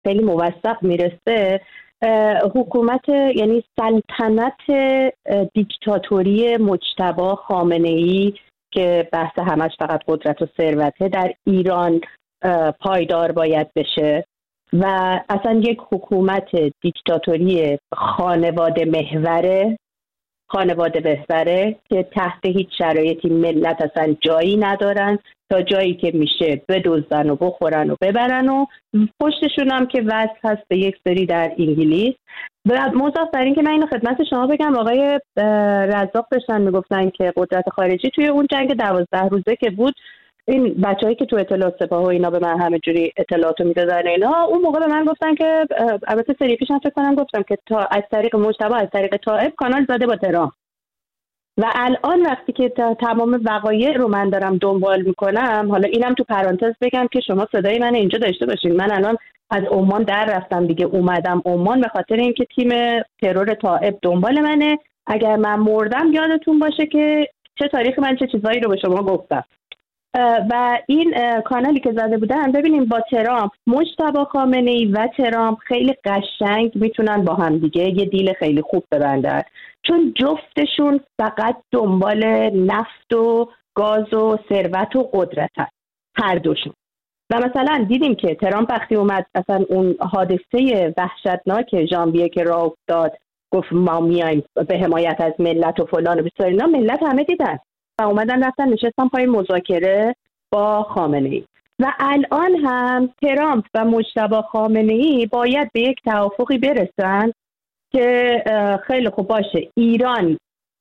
خیلی موثق میرسه، حکومت یعنی سلطنت دیکتاتوری مجتبی خامنه‌ای که بحث همش فقط قدرت و ثروته در ایران پایدار باید بشه و اصلا یک حکومت دیکتاتوری خانواده محوره که تحت هیچ شرایطی ملت اصلا جایی ندارن، تا جایی که میشه بدزدن و بخورن و ببرن و پشتشون هم که وصل هست به یک سری در انگلیس. و مضاف بر این که من اینو خدمت شما بگم، آقای رزاق داشتن میگفتن که قدرت خارجی توی اون جنگ 12 روزه که بود، این بچه‌ای که تو اطلاعات سپاه و اینا به من همه جوری اطلاعاتو میدادن اینا، اون موقع به من گفتن که البته سری پیش فکر کنم گفتم که تا از طریق مجتبی از طریق طائف کانال زده با تهران. و الان وقتی که تمام وقایع رو من دارم دنبال میکنم، حالا اینم تو پرانتز بگم که شما صدای من اینجا داشته باشین، من الان از عمان در رفتم دیگه، اومدم عمان به خاطر اینکه تیم ترور طائف دنبال منه. اگر من مردم یادتون باشه که چه تاریخی من چه چیزایی رو به شما گفتم. و این کانالی که زده بودن، ببینیم با ترامپ، مجتبی خامنه‌ای و ترامپ خیلی قشنگ میتونن با هم دیگه یه دیل خیلی خوب ببندن، چون جفتشون فقط دنبال نفت و گاز و ثروت و قدرت هست، هر دوشون. و مثلا دیدیم که ترامپ وقتی اومد اصلا اون حادثه وحشتناک ژانویه که راه افتاد، گفت ما میایم به حمایت از ملت و فلان و بسار اینا، ملت همه دیدن و اومدن رفتن نشستن پای مذاکره با خامنه‌ای. و الان هم ترامپ و مجتبی خامنه‌ای باید به یک توافقی برسن که خیلی خوب باشه، ایران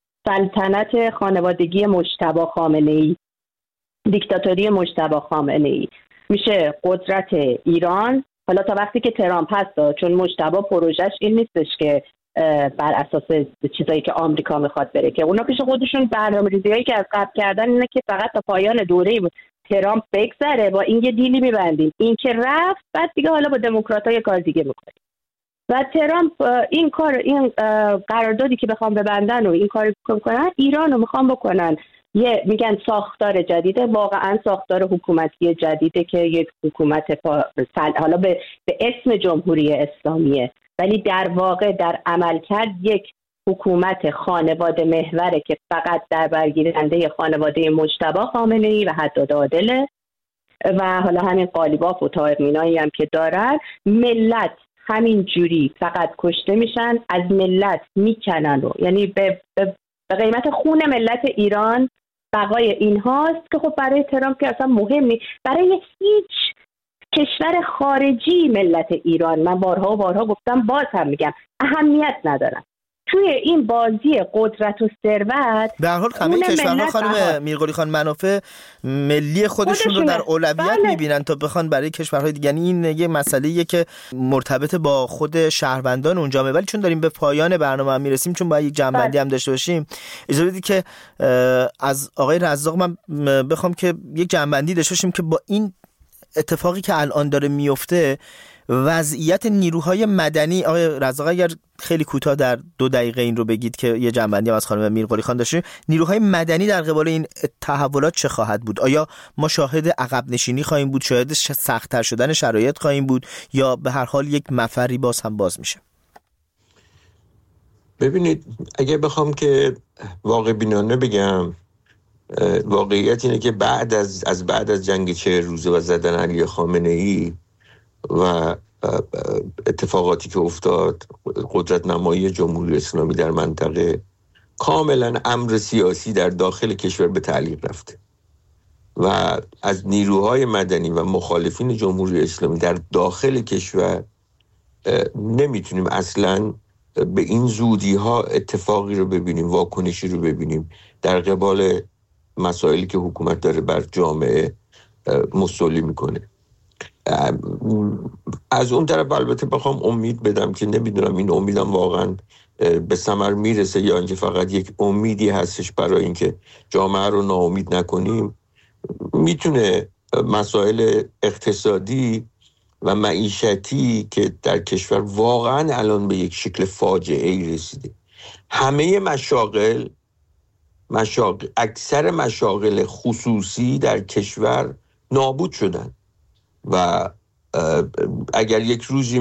سلطنت خانوادگی مجتبی خامنه‌ای، دیکتاتوری مجتبی خامنه‌ای میشه قدرت ایران. حالا تا وقتی که ترامپ هست، چون مجتبی پروژش این نیستش که بر اساس چیزایی که آمریکا میخواد بره، که اونا پیش خودشون برنامه‌ریزیایی که از قبل کردن اینه که فقط تا پایان دوره ترامپ بگذره، با این یه دیلی میبندیم، این که رفت بعد دیگه حالا با دموکرات‌ها یه کار دیگه میکنه. و ترامپ این قراردادی که بخوام ببندن و این کاری بکنن، ایرانو میخوام بکنن یه میگن ساختار جدیده، واقعا ساختار حکومتی جدیده که یک حکومت حالا به اسم جمهوری اسلامیه، ولی در واقع در عملکرد یک حکومت خانواده محوره که فقط در برگیرنده خانواده مجتبی خامنه‌ای و حداد عادله و حالا همین قالیباف و طاهر مینایی هم که دارن. ملت همین جوری فقط کشته میشن، از ملت میکنن و یعنی به قیمت خون ملت ایران بقای این هاست که خب برای ترامپ که اصلا مهم نیست، برای هیچ کشور خارجی ملت ایران، من بارها و بارها گفتم باز هم میگم، اهمیت ندارن توی این بازی قدرت و ثروت. به هر حال همه کشورها خانم میرقلی خان منافع ملی خودشون رو در اولویت میبینن تا بخوان برای کشورهای دیگه، یعنی این یه مسئله‌ایه که مرتبط با خود شهروندان اونجا. ولی چون داریم به پایان برنامه هم میرسیم، چون باید یک جنبندی هم داشته باشیم، اجازه بدید که از آقای رزاق من بخوام که یک جنبندی داشته باشیم که با این اتفاقی که الان داره میفته، وضعیت نیروهای مدنی. آقای رزاق اگر خیلی کوتاه در 2 دقیقه این رو بگید که یه جنبندی هم از خانم میرقلی خان داشته، نیروهای مدنی در قبال این تحولات چه خواهد بود؟ آیا ما شاهد عقب نشینی خواهیم بود، شاهد سخت‌تر شدن شرایط خواهیم بود، یا به هر حال یک مفری باز میشه؟ ببینید، اگه بخوام که واقع بینانه بگم، واقعیت اینه که بعد از جنگ 40 روزه و زدن علی خامنه‌ای و اتفاقاتی که افتاد، قدرت نمایی جمهوری اسلامی در منطقه، کاملا امر سیاسی در داخل کشور به تعلیق رفته و از نیروهای مدنی و مخالفین جمهوری اسلامی در داخل کشور نمیتونیم اصلا به این زودی ها اتفاقی رو ببینیم، واکنشی رو ببینیم در قبال مسائلی که حکومت داره بر جامعه مسئولی میکنه. از اون طرف البته بخوام امید بدم که نمیدونم این امیدم واقعا به ثمر میرسه یا اینکه فقط یک امیدی هستش برای اینکه جامعه رو ناامید نکنیم، میتونه مسائل اقتصادی و معیشتی که در کشور واقعا الان به یک شکل فاجعه‌ای رسیده، همه اکثر مشاغل خصوصی در کشور نابود شدن و اگر یک روزی